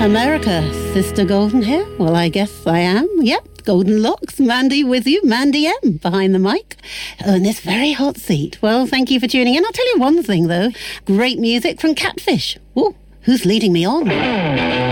America, Sister Golden Hair? Well, I guess I am. Yep, Golden Locks, Mandy with you, Mandy M, behind the mic, in this very hot seat. Well, thank you for tuning in. I'll tell you one thing, though. Great music from Catfish. Ooh, who's leading me on?